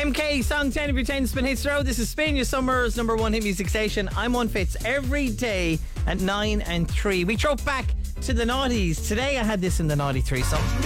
MK song 10 of your 10 Spin Hits Row. This is Spin, your summer's number one hit music station. I'm on Fitz every day at 9 and 3. We throw back to the noughties. Today I had this in the naughty threesome.